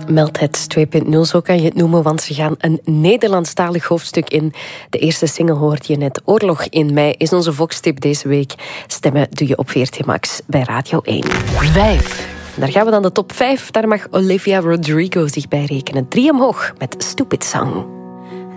Meld het 2.0, zo kan je het noemen, want ze gaan een Nederlandstalig hoofdstuk in. De eerste single hoort je net. Oorlog in mei is onze Vox-tip deze week. Stemmen doe je op VRT Max bij Radio 1. 5. Daar gaan we dan de top 5. Daar mag Olivia Rodrigo zich bij rekenen. 3 omhoog met Stupid Song.